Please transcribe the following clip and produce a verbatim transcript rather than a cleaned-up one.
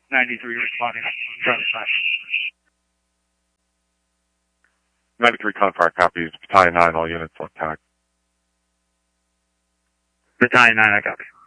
ninety-three responding. ninety-three Confire copies. Battalion nine, all units on tack. Battalion nine, I copy.